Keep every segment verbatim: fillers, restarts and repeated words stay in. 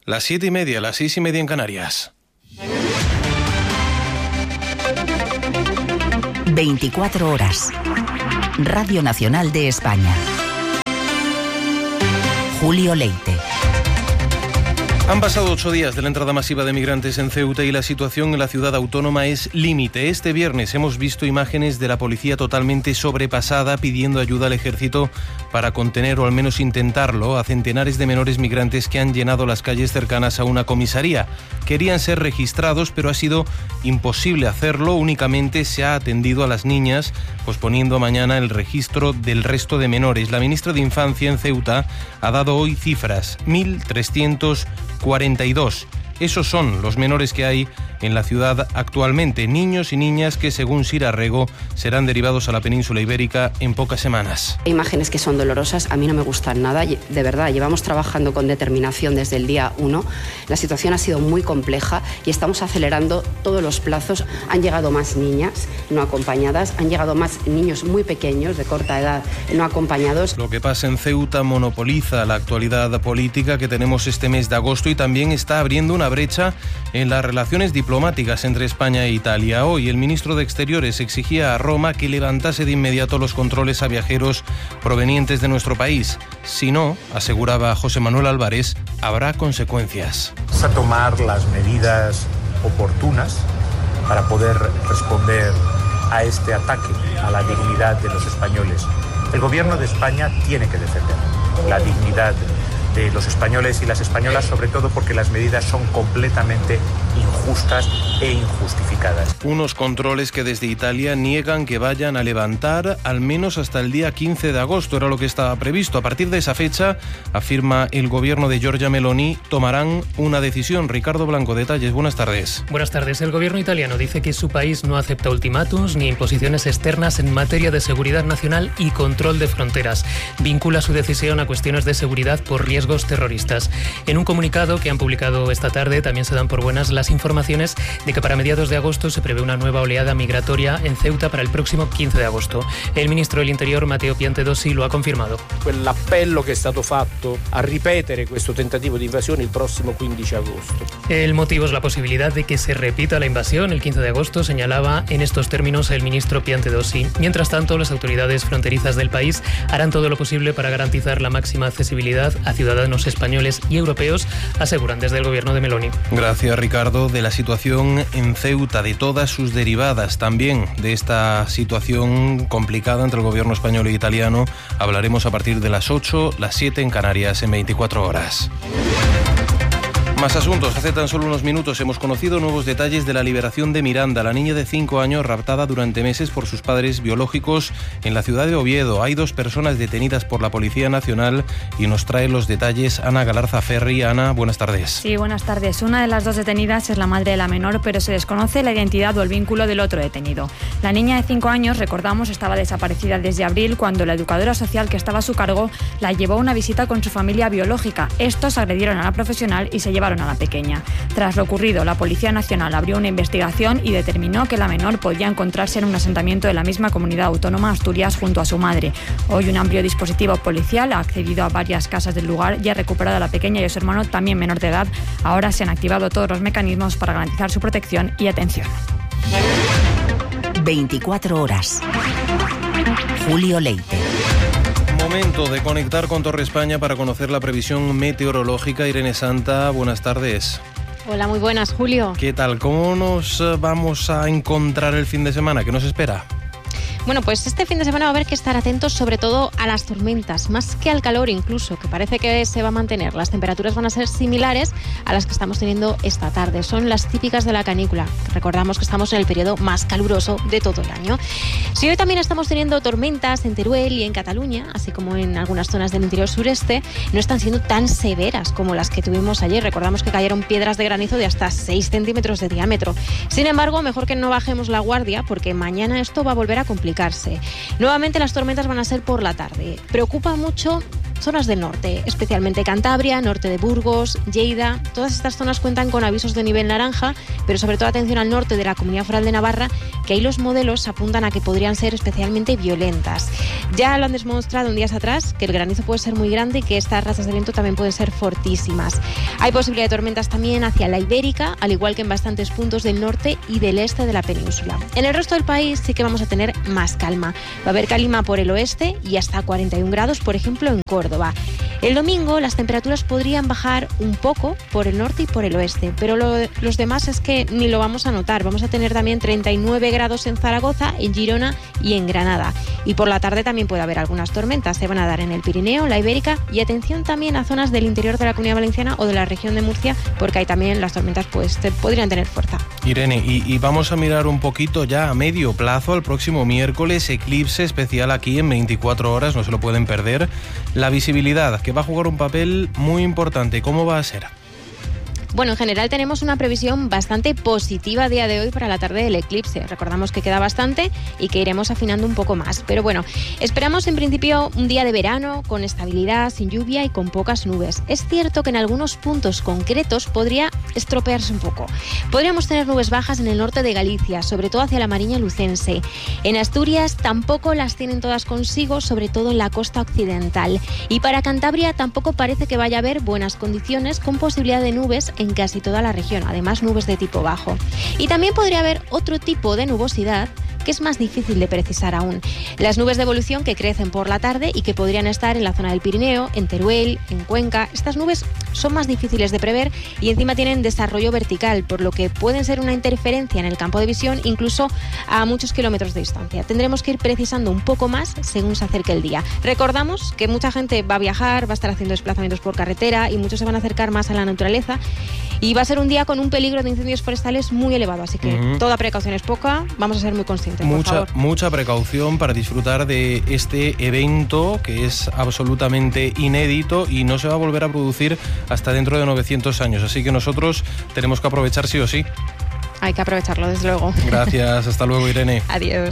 Las siete y media, las seis y media en Canarias. veinticuatro horas. Radio Nacional de España. Julio Leite. Han pasado ocho días de la entrada masiva de migrantes en Ceuta y la situación en la ciudad autónoma es límite. Este viernes hemos visto imágenes de la policía totalmente sobrepasada pidiendo ayuda al ejército para contener o al menos intentarlo a centenares de menores migrantes que han llenado las calles cercanas a una comisaría. Querían ser registrados, pero ha sido imposible hacerlo. Únicamente se ha atendido a las niñas, posponiendo a mañana el registro del resto de menores. La ministra de Infancia en Ceuta ha dado hoy cifras: mil trescientos cuarenta y dos. Esos son los menores que hay en la ciudad actualmente, niños y niñas que, según Sira Rego, serán derivados a la península ibérica en pocas semanas. Imágenes que son dolorosas, a mí no me gustan nada, de verdad, llevamos trabajando con determinación desde el día uno, la situación ha sido muy compleja y estamos acelerando todos los plazos. Han llegado más niñas no acompañadas, han llegado más niños muy pequeños, de corta edad, no acompañados. Lo que pasa en Ceuta monopoliza la actualidad política que tenemos este mes de agosto y también está abriendo una brecha en las relaciones diplomáticas entre España e Italia. Hoy el ministro de Exteriores exigía a Roma que levantase de inmediato los controles a viajeros provenientes de nuestro país. Si no, aseguraba José Manuel Álvarez, habrá consecuencias. Vamos a tomar las medidas oportunas para poder responder a este ataque a la dignidad de los españoles. El gobierno de España tiene que defender la dignidad de los españoles y las españolas, sobre todo porque las medidas son completamente injustas e injustificadas. Unos controles que desde Italia niegan que vayan a levantar al menos hasta el día quince de agosto, era lo que estaba previsto. A partir de esa fecha, afirma el gobierno de Giorgia Meloni, tomarán una decisión. Ricardo Blanco, detalles, buenas tardes. Buenas tardes. El gobierno italiano dice que su país no acepta ultimátums ni imposiciones externas en materia de seguridad nacional y control de fronteras. Vincula su decisión a cuestiones de seguridad por riesgos terroristas. En un comunicado que han publicado esta tarde también se dan por buenas las informaciones de que para mediados de agosto se prevé una nueva oleada migratoria en Ceuta para el próximo quince de agosto. El ministro del Interior, Matteo Piantedosi, lo ha confirmado. L'appello che è stato fatto a ripetere questo tentativo di invasione il prossimo quindici agosto. El motivo es la posibilidad de que se repita la invasión el quince de agosto, señalaba en estos términos el ministro Piantedosi. Mientras tanto, las autoridades fronterizas del país harán todo lo posible para garantizar la máxima accesibilidad a ciudadanos españoles y europeos, aseguran desde el gobierno de Meloni. Gracias, Ricardo. De la situación en Ceuta, de todas sus derivadas, también de esta situación complicada entre el gobierno español e italiano, hablaremos a partir de las ocho, las siete en Canarias, en veinticuatro horas. Más asuntos. Hace tan solo unos minutos hemos conocido nuevos detalles de la liberación de Miranda, la niña de cinco años raptada durante meses por sus padres biológicos en la ciudad de Oviedo. Hay dos personas detenidas por la Policía Nacional y nos trae los detalles Ana Galarza Ferri. Ana, buenas tardes. Sí, buenas tardes. Una de las dos detenidas es la madre de la menor, pero se desconoce la identidad o el vínculo del otro detenido. La niña de cinco años, recordamos, estaba desaparecida desde abril cuando la educadora social que estaba a su cargo la llevó a una visita con su familia biológica. Estos agredieron a la profesional y se llevaron a la pequeña. Tras lo ocurrido, la Policía Nacional abrió una investigación y determinó que la menor podía encontrarse en un asentamiento de la misma comunidad autónoma Asturias junto a su madre. Hoy un amplio dispositivo policial ha accedido a varias casas del lugar y ha recuperado a la pequeña y a su hermano, también menor de edad. Ahora se han activado todos los mecanismos para garantizar su protección y atención. veinticuatro horas. Julio Leite. Momento de conectar con Torre España para conocer la previsión meteorológica. Irene Santa, buenas tardes. Hola, muy buenas, Julio. ¿Qué tal? ¿Cómo nos vamos a encontrar el fin de semana? ¿Qué nos espera? Bueno, pues este fin de semana va a haber que estar atentos sobre todo a las tormentas, más que al calor incluso, que parece que se va a mantener. Las temperaturas van a ser similares a las que estamos teniendo esta tarde. Son las típicas de la canícula. Recordamos que estamos en el periodo más caluroso de todo el año. Si hoy también estamos teniendo tormentas en Teruel y en Cataluña, así como en algunas zonas del interior sureste, no están siendo tan severas como las que tuvimos ayer. Recordamos que cayeron piedras de granizo de hasta seis centímetros de diámetro. Sin embargo, mejor que no bajemos la guardia, porque mañana esto va a volver a complicarse. Nuevamente las tormentas van a ser por la tarde. Preocupa mucho zonas del norte, especialmente Cantabria, norte de Burgos, Lleida. Todas estas zonas cuentan con avisos de nivel naranja, pero sobre todo atención al norte de la Comunidad Foral de Navarra, que ahí los modelos apuntan a que podrían ser especialmente violentas. Ya lo han demostrado en días atrás, que el granizo puede ser muy grande y que estas razas de viento también pueden ser fortísimas. Hay posibilidad de tormentas también hacia la Ibérica, al igual que en bastantes puntos del norte y del este de la península. En el resto del país sí que vamos a tener más calma. Va a haber calima por el oeste y hasta cuarenta y un grados, por ejemplo, en Córdoba. El domingo las temperaturas podrían bajar un poco por el norte y por el oeste, pero lo, los demás es que ni lo vamos a notar. Vamos a tener también treinta y nueve grados en Zaragoza, en Girona y en Granada. Y por la tarde también puede haber algunas tormentas. Se van a dar en el Pirineo, la Ibérica y atención también a zonas del interior de la Comunidad Valenciana o de la región de Murcia, porque ahí también las tormentas pues, podrían tener fuerza. Irene, y, y vamos a mirar un poquito ya a medio plazo al próximo miércoles, eclipse especial aquí en veinticuatro horas, no se lo pueden perder. La visibilidad, que va a jugar un papel muy importante. ¿Cómo va a ser? Bueno, en general tenemos una previsión bastante positiva a día de hoy para la tarde del eclipse. Recordamos que queda bastante y que iremos afinando un poco más. Pero bueno, esperamos en principio un día de verano con estabilidad, sin lluvia y con pocas nubes. Es cierto que en algunos puntos concretos podría estropearse un poco. Podríamos tener nubes bajas en el norte de Galicia, sobre todo hacia la Mariña Lucense. En Asturias tampoco las tienen todas consigo, sobre todo en la costa occidental. Y para Cantabria tampoco parece que vaya a haber buenas condiciones, con posibilidad de nubes en casi toda la región, además nubes de tipo bajo. Y también podría haber otro tipo de nubosidad que es más difícil de precisar aún. Las nubes de evolución que crecen por la tarde y que podrían estar en la zona del Pirineo, en Teruel, en Cuenca. Estas nubes son más difíciles de prever y encima tienen desarrollo vertical, por lo que pueden ser una interferencia en el campo de visión incluso a muchos kilómetros de distancia. Tendremos que ir precisando un poco más según se acerque el día. Recordamos que mucha gente va a viajar, va a estar haciendo desplazamientos por carretera y muchos se van a acercar más a la naturaleza y va a ser un día con un peligro de incendios forestales muy elevado, así que uh-huh. toda precaución es poca, vamos a ser muy conscientes. Mucha, mucha precaución para disfrutar de este evento que es absolutamente inédito y no se va a volver a producir hasta dentro de novecientos años. Así que nosotros tenemos que aprovechar sí o sí. Hay que aprovecharlo, desde luego. Gracias, hasta luego, Irene. Adiós.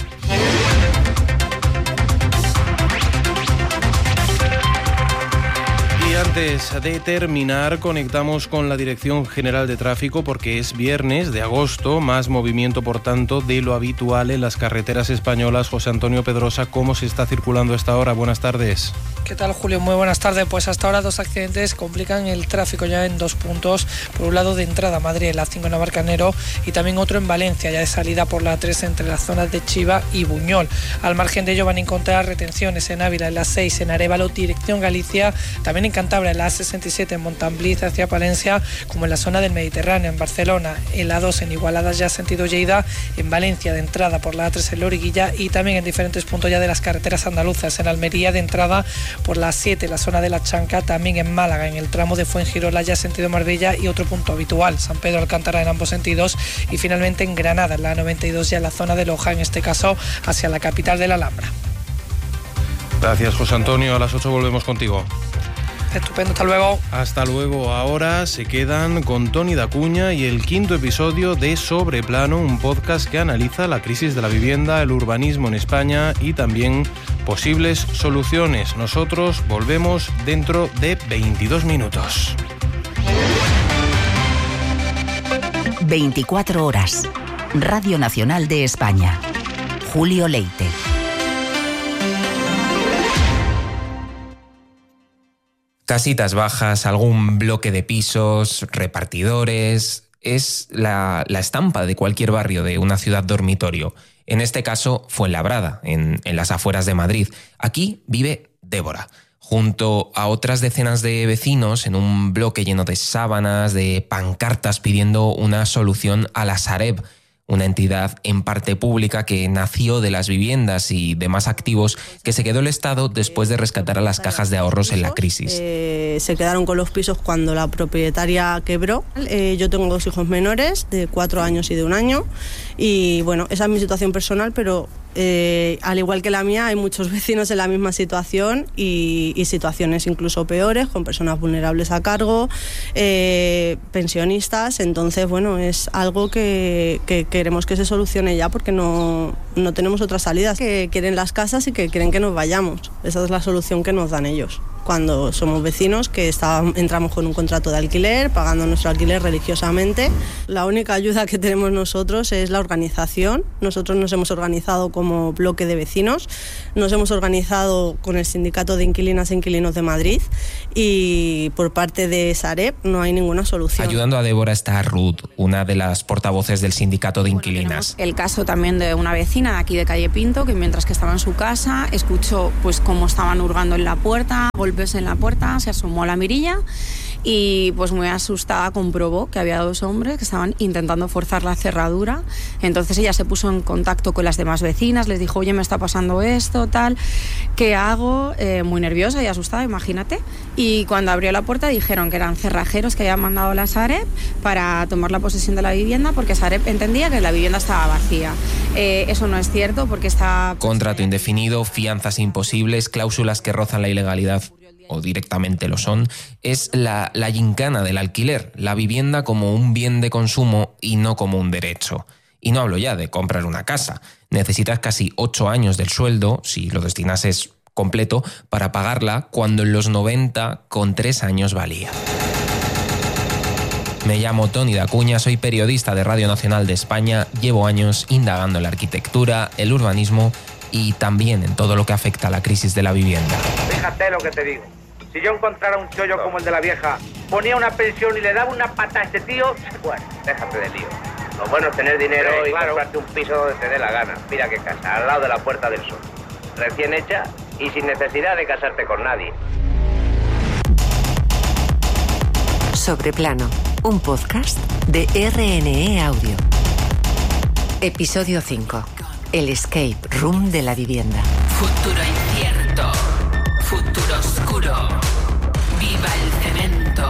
Antes de terminar, conectamos con la Dirección General de Tráfico porque es viernes de agosto, más movimiento, por tanto, de lo habitual en las carreteras españolas. José Antonio Pedrosa, ¿cómo se está circulando a esta hora? Buenas tardes. ¿Qué tal, Julio? Muy buenas tardes. Pues hasta ahora dos accidentes complican el tráfico ya en dos puntos. Por un lado, de entrada a Madrid, la cinco en Navalcarnero, y también otro en Valencia, ya de salida por la tres entre las zonas de Chiva y Buñol. Al margen de ello van a encontrar retenciones en Ávila, en la seis en Arévalo, dirección Galicia, también en Cantabria, en la A sesenta y siete en Montambliz hacia Palencia, como en la zona del Mediterráneo, en Barcelona, en la dos en Igualada ya sentido Lleida, en Valencia de entrada por la A tres en Loriguilla y también en diferentes puntos ya de las carreteras andaluzas, en Almería de entrada por la siete, la zona de La Chanca, también en Málaga, en el tramo de Fuengirola ya sentido Marbella y otro punto habitual, San Pedro Alcántara en ambos sentidos, y finalmente en Granada, en la noventa y dos ya en la zona de Loja, en este caso hacia la capital de la Alhambra. Gracias, José Antonio. A las ocho volvemos contigo. Estupendo, hasta luego. Hasta luego. Ahora se quedan con Toni Dacuña y el quinto episodio de Sobreplano, un podcast que analiza la crisis de la vivienda, el urbanismo en España y también posibles soluciones. Nosotros volvemos dentro de veintidós minutos. veinticuatro horas. Radio Nacional de España. Julio Leite. Casitas bajas, algún bloque de pisos, repartidores... Es la, la estampa de cualquier barrio de una ciudad dormitorio. En este caso, Fuenlabrada, en, en las afueras de Madrid. Aquí vive Débora, junto a otras decenas de vecinos en un bloque lleno de sábanas, de pancartas pidiendo una solución a la Sareb, una entidad en parte pública que nació de las viviendas y demás activos que se quedó el Estado después de rescatar a las cajas de ahorros en la crisis. Eh, se quedaron con los pisos cuando la propietaria quebró. Eh, yo tengo dos hijos menores de cuatro años y de un año y bueno, esa es mi situación personal, pero eh, al igual que la mía hay muchos vecinos en la misma situación y, y situaciones incluso peores, con personas vulnerables a cargo, eh, pensionistas. Entonces bueno, es algo que, que queremos que se solucione ya porque no, no tenemos otras salidas, que quieren las casas y que quieren que nos vayamos. Esa es la solución que nos dan ellos. cuando somos vecinos que está, entramos con un contrato de alquiler, pagando nuestro alquiler religiosamente. La única ayuda que tenemos nosotros es la organización. Nosotros nos hemos organizado como bloque de vecinos, nos hemos organizado con el Sindicato de Inquilinas e Inquilinos de Madrid y por parte de Sareb no hay ninguna solución. Ayudando a Débora está Ruth, una de las portavoces del Sindicato de Inquilinas. El caso también de una vecina de aquí de Calle Pinto que mientras que estaba en su casa escuchó pues cómo estaban hurgando en la puerta, golpes en la puerta, se asomó a la mirilla y pues muy asustada comprobó que había dos hombres que estaban intentando forzar la cerradura. Entonces ella se puso en contacto con las demás vecinas, les dijo, oye, me está pasando esto, tal, ¿qué hago? Eh, muy nerviosa y asustada, imagínate. Y cuando abrió la puerta dijeron que eran cerrajeros que habían mandado la Sareb para tomar la posesión de la vivienda porque Sareb entendía que la vivienda estaba vacía. Eh, eso no es cierto porque está... Contrato indefinido, fianzas imposibles, cláusulas que rozan la ilegalidad o directamente lo son, es la, la gincana del alquiler, la vivienda como un bien de consumo y no como un derecho. Y no hablo ya de comprar una casa. Necesitas casi ocho años del sueldo, si lo destinases completo, para pagarla, cuando en los noventa con tres años valía. Me llamo Toni Dacuña, soy periodista de Radio Nacional de España, llevo años indagando en la arquitectura, el urbanismo y también en todo lo que afecta a la crisis de la vivienda. Fíjate lo que te digo. Si yo encontrara un chollo como el de la vieja, ponía una pensión y le daba una pata a este tío, bueno, déjate de lío. Lo bueno es tener dinero sí, y claro, comprarte un piso donde te dé la gana. Mira qué casa, al lado de la Puerta del Sol. Recién hecha y sin necesidad de casarte con nadie. Sobreplano, un podcast de R N E Audio. Episodio cinco. El escape room de la vivienda. Futuro incierto. Futuro oscuro. Viva el cemento.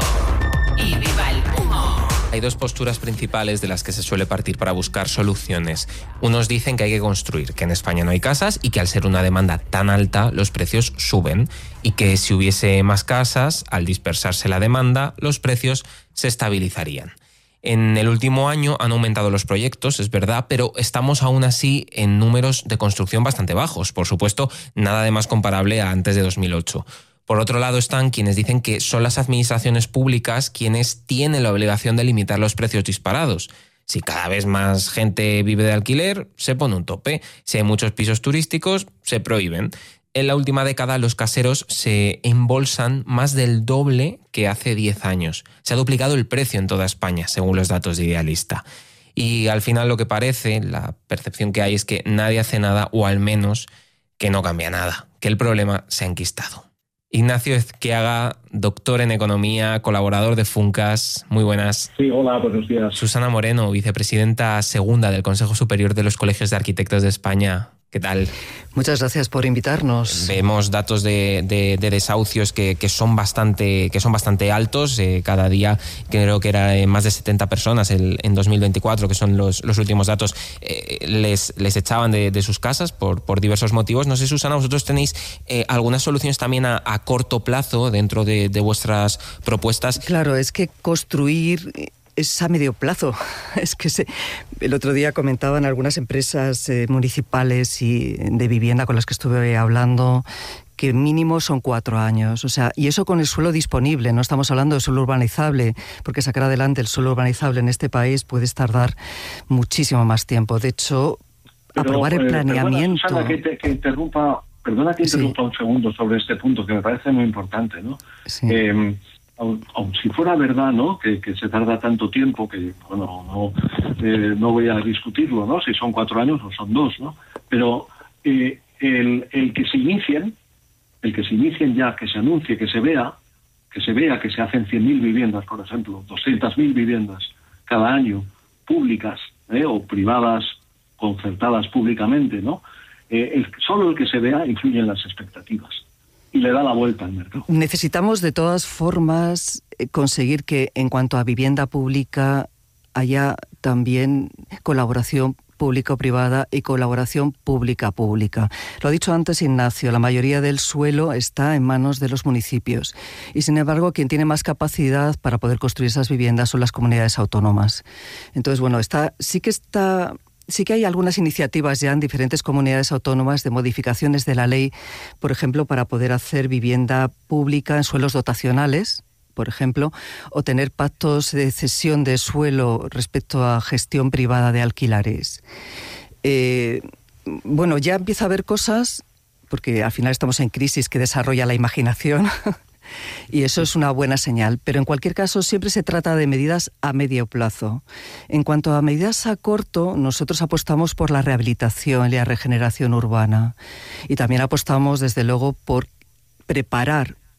Y viva el humo. Hay dos posturas principales de las que se suele partir para buscar soluciones. Unos dicen que hay que construir, que en España no hay casas y que al ser una demanda tan alta los precios suben y que si hubiese más casas, al dispersarse la demanda, los precios se estabilizarían. En el último año han aumentado los proyectos, es verdad, pero estamos aún así en números de construcción bastante bajos. Por supuesto, nada de más comparable a antes de dos mil ocho. Por otro lado están quienes dicen que son las administraciones públicas quienes tienen la obligación de limitar los precios disparados. Si cada vez más gente vive de alquiler, se pone un tope. Si hay muchos pisos turísticos, se prohíben. En la última década los caseros se embolsan más del doble que hace diez años. Se ha duplicado el precio en toda España, según los datos de Idealista. Y al final lo que parece, la percepción que hay es que nadie hace nada, o al menos que no cambia nada, que el problema se ha enquistado. Ignacio Ezqueaga, doctor en Economía, colaborador de Funcas. Muy buenas. Sí, hola, buenos días. Susana Moreno, vicepresidenta segunda del Consejo Superior de los Colegios de Arquitectos de España. ¿Qué tal? Muchas gracias por invitarnos. Vemos datos de, de, de desahucios que, que, son bastante, que son bastante altos. Eh, cada día creo que era eh, más de setenta personas el, en dos mil veinticuatro, que son los, los últimos datos, eh, les, les echaban de, de sus casas por, por diversos motivos. No sé, Susana, vosotros tenéis eh, algunas soluciones también a, a corto plazo dentro de, de vuestras propuestas. Claro, es que construir es a medio plazo. Es que se, el otro día comentaban algunas empresas eh, municipales y de vivienda con las que estuve hablando que mínimo son cuatro años. O sea, y eso con el suelo disponible. No estamos hablando de suelo urbanizable, porque sacar adelante el suelo urbanizable en este país puede tardar muchísimo más tiempo. De hecho, Pero, aprobar el planeamiento... Perdona, Susana, que, te, que interrumpa, perdona que interrumpa sí. un segundo sobre este punto, que me parece muy importante, ¿no? Sí. Eh, Aun, aun si fuera verdad, ¿no?, que, que se tarda tanto tiempo, que, bueno, no, eh, no voy a discutirlo, ¿no?, si son cuatro años o son dos, ¿no?, pero eh, el, el que se inicien, el que se inicien ya, que se anuncie, que se vea, que se vea que se hacen cien mil viviendas, por ejemplo, doscientas mil viviendas cada año, públicas, ¿eh?, o privadas, concertadas públicamente, ¿no?, eh, el, solo el que se vea influye en las expectativas. Y le da la vuelta al mercado. Necesitamos de todas formas conseguir que en cuanto a vivienda pública haya también colaboración público-privada y colaboración pública-pública. Lo ha dicho antes Ignacio, la mayoría del suelo está en manos de los municipios y sin embargo quien tiene más capacidad para poder construir esas viviendas son las comunidades autónomas. Entonces, bueno, está, sí que está sí que hay algunas iniciativas ya en diferentes comunidades autónomas de modificaciones de la ley, por ejemplo, para poder hacer vivienda pública en suelos dotacionales, por ejemplo, o tener pactos de cesión de suelo respecto a gestión privada de alquilares. Eh, bueno, ya empieza a haber cosas, porque al final estamos en crisis, que desarrolla la imaginación, y eso es una buena señal, pero en cualquier caso siempre se trata de medidas a medio plazo. En cuanto a medidas a corto, nosotros apostamos por la rehabilitación y la regeneración urbana, y también apostamos desde luego por preparar